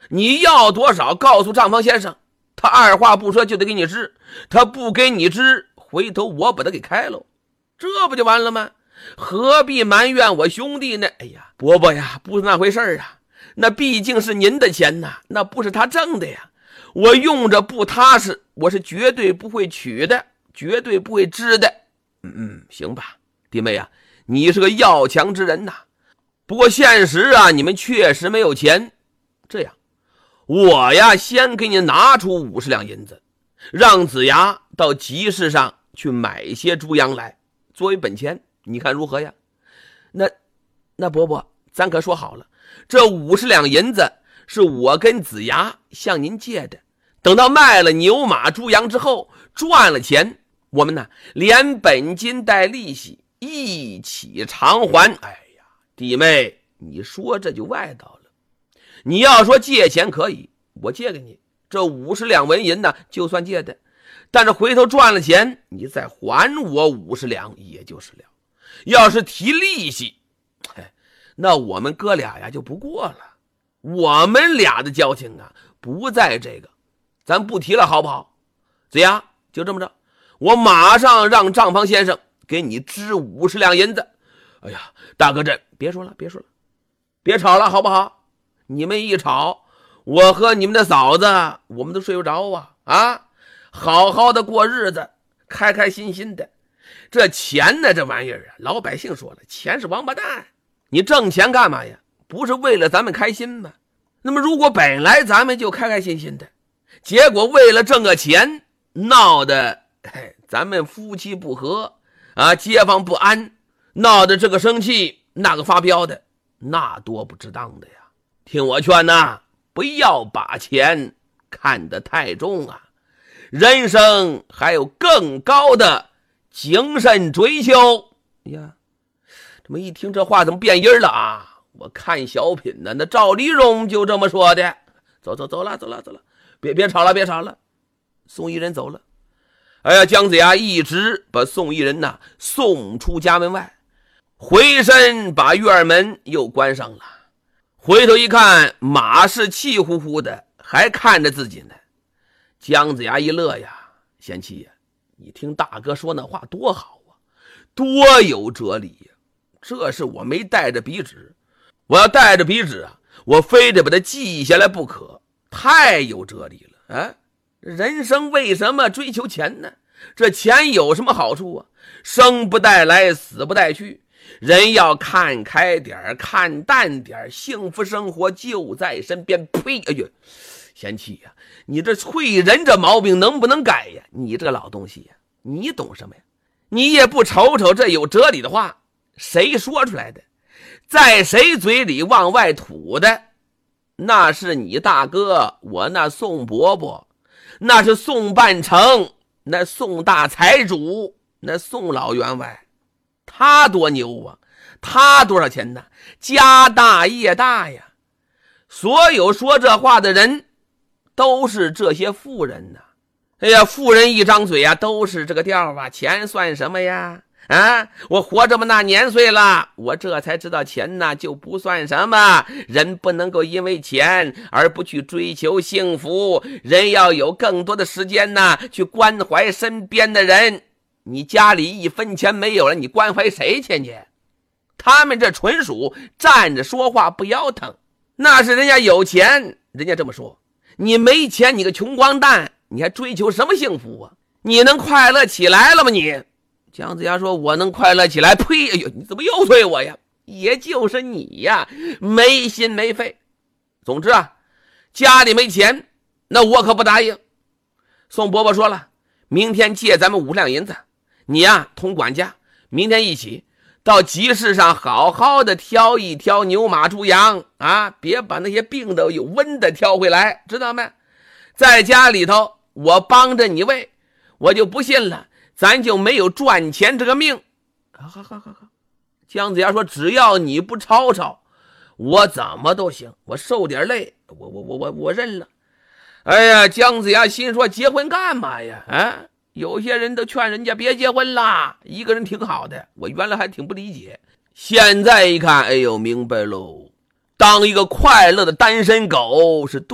你要多少告诉账房先生，他二话不说就得给你支，他不给你支，回头我把他给开喽，这不就完了吗？何必埋怨我兄弟呢？哎呀，伯伯呀，不是那回事啊，那毕竟是您的钱呐，那不是他挣的呀，我用着不踏实，我是绝对不会取的，绝对不会支的。行吧，弟妹啊，你是个要强之人呐，不过现实啊，你们确实没有钱。这样，我呀先给你拿出50两银子，让子牙到集市上去买些猪羊来作为本钱，你看如何呀？那伯伯，咱可说好了，这50两银子是我跟子牙向您借的，等到卖了牛马猪羊之后赚了钱，我们呢连本金带利息一起偿还。哎呀，弟妹，你说这就歪道了。你要说借钱可以，我借给你这50两纹银呢，就算借的，但是回头赚了钱你再还我50两也就是了。要是提利息，那我们哥俩呀就不过了，我们俩的交情啊不在这个，咱不提了好不好？子牙，就这么着，我马上让账房先生给你支50两银子。哎呀，大哥这别说了，别吵了好不好？你们一吵，我和你们的嫂子我们都睡不着啊！好好的过日子，开开心心的。这钱呢，这玩意儿啊，老百姓说了，钱是王八蛋，你挣钱干嘛呀？不是为了咱们开心吗？那么如果本来咱们就开开心心的，结果为了挣个钱闹得咱们夫妻不和啊，街坊不安，闹得这个生气那个发飙的，那多不值当的呀。听我劝呐，不要把钱看得太重啊，人生还有更高的精神追求呀。这么一听这话怎么变音了啊？我看小品呢，那赵丽蓉就这么说的。走了，别吵了。宋一人走了。哎呀，姜子牙一直把宋一人呐送出家门外，回身把院门又关上了。回头一看，马是气呼呼的，还看着自己呢。姜子牙一乐呀，贤妻呀，你听大哥说那话多好啊，多有哲理呀！这是我没带着笔纸，我要带着笔纸啊，我非得把它记下来不可，太有哲理了啊！人生为什么追求钱呢？这钱有什么好处啊？生不带来，死不带去。人要看开点，看淡点，幸福生活就在身边。呸！哎呦，贤妻呀，你这催人这毛病能不能改呀？你这个老东西呀，你懂什么呀？你也不瞅瞅这有哲理的话，谁说出来的？在谁嘴里往外吐的？那是你大哥，我那宋伯伯，那是宋半城，那宋大财主，那宋老员外。他多牛啊，他多少钱呢？家大业大呀。所有说这话的人都是这些富人呐。哎呀，富人一张嘴啊都是这个调啊，钱算什么呀？啊，我活这么大年岁了，我这才知道钱呢就不算什么。人不能够因为钱而不去追求幸福，人要有更多的时间呢去关怀身边的人。你家里1分钱没有了，你关怀谁去你？他们这纯属站着说话不腰疼，那是人家有钱，人家这么说。你没钱，你个穷光蛋，你还追求什么幸福啊？你能快乐起来了吗你？姜子牙说，我能快乐起来？呸！哎呦，你怎么又催我呀？也就是你呀，没心没肺。总之啊，家里没钱，那我可不答应。宋伯伯说了，明天借咱们5两银子，你呀同管家明天一起到集市上好好的挑一挑牛马猪羊啊，别把那些病的有瘟的挑回来，知道没？在家里头我帮着你喂，我就不信了咱就没有赚钱这个命。好，姜子牙说，只要你不吵吵，我怎么都行，我受点累，我认了。哎呀，姜子牙心说，结婚干嘛呀？啊，有些人都劝人家别结婚啦，一个人挺好的，我原来还挺不理解，现在一看，哎呦，明白喽，当一个快乐的单身狗是